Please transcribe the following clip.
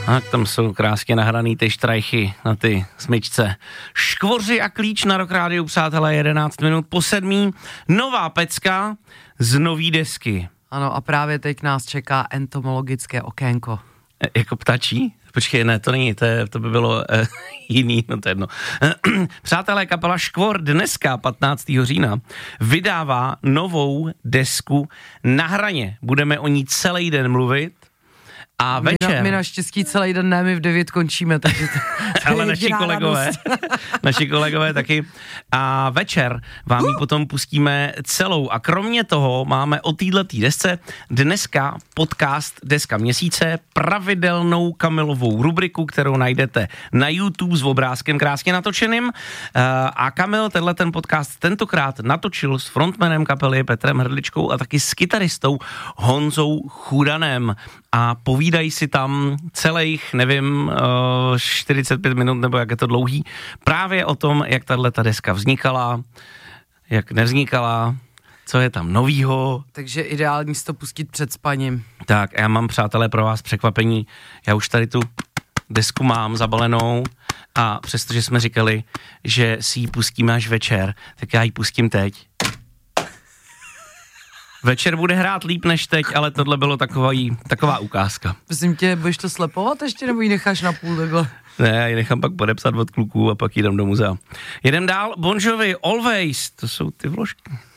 A tam jsou krásně nahraný ty štrajchy na ty smyčce. Škvoři a klíč na Rock Rádiu, přátelé, 11 minut po 7. Nová pecka z nový desky. Ano, a právě teď nás čeká entomologické okénko. Jako ptačí? Počkej, ne, to není, to by bylo jiný, no to je jedno. Přátelé, kapela Škvor dneska, 15. října, vydává novou desku Na hraně. Budeme o ní celý den mluvit. A večer... My naštěstí celý den ne, my v 9 končíme, takže to ale naši kolegové taky. A večer vám ji potom pustíme celou. A kromě toho máme o této desce dneska podcast Deska měsíce, pravidelnou Kamilovou rubriku, kterou najdete na YouTube s obrázkem krásně natočeným. A Kamil ten podcast tentokrát natočil s frontmanem kapely Petrem Hrdličkou a taky s kytaristou Honzou Chudanem. A povídají si tam celých, nevím, 45 minut, nebo jak je to dlouhý, právě o tom, jak tato deska vznikala, jak nevznikala, co je tam novýho. Takže ideální si to pustit před spaním. Tak, já mám, přátelé, pro vás překvapení. Já už tady tu desku mám zabalenou a přestože jsme říkali, že si ji pustíme až večer, tak já ji pustím teď. Večer bude hrát líp než teď, ale tohle bylo taková ukázka. Prosím tě, budeš to slepovat ještě, nebo ji necháš na půl takhle? Ne, já ji nechám pak podepsat od kluků a pak jdem do muzea. Jedem dál, Bon Jovi, Always, to jsou ty vložky.